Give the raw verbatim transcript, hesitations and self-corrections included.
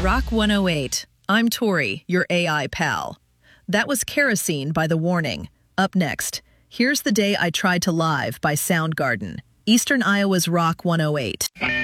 Rock one oh eight. I'm Tori, your A I pal. That was Kerosene by The Warning. Up next, here's The Day I Tried to Live by Soundgarden. Eastern Iowa's Rock one oh eight.